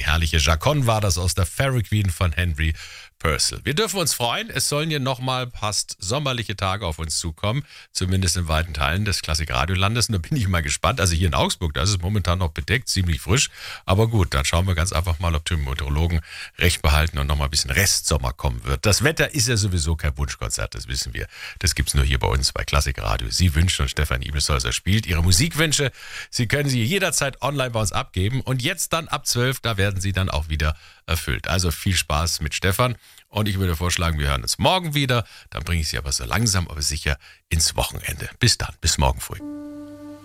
die herrliche Jacon war das aus der Fairy Queen von Henry Purcell. Wir dürfen uns freuen, es sollen hier nochmal fast sommerliche Tage auf uns zukommen, zumindest in weiten Teilen des Klassikradiolandes. Und da bin ich mal gespannt. Also hier in Augsburg, da ist es momentan noch bedeckt, ziemlich frisch. Aber gut, dann schauen wir ganz einfach mal, ob die Meteorologen recht behalten und nochmal ein bisschen Restsommer kommen wird. Das Wetter ist ja sowieso kein Wunschkonzert, das wissen wir. Das gibt's nur hier bei uns bei Klassikradio. Sie wünschen und Stefan Ibelshäuser spielt Ihre Musikwünsche. Sie können sie jederzeit online bei uns abgeben. Und jetzt dann ab 12, da werden sie dann auch wieder erfüllt. Also viel Spaß mit Stefan. Und ich würde vorschlagen, wir hören uns morgen wieder. Dann bringe ich Sie aber so langsam, aber sicher ins Wochenende. Bis dann, bis morgen früh.